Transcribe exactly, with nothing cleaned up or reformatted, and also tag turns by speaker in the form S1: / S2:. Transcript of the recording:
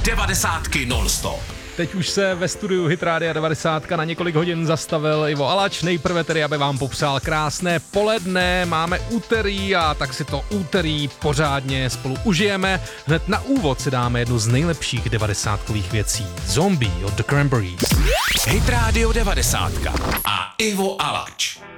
S1: devadesátky non-stop.
S2: Teď už se ve studiu Hit Rádia devadesát na několik hodin zastavil Ivo Alač. Nejprve tedy, aby vám popřál krásné poledne. Máme úterý a tak si to úterý pořádně spolu užijeme. Hned na úvod si dáme jednu z nejlepších devadesátkových věcí. Zombie od The Cranberries.
S1: Hit Radio devadesát a Ivo Alač.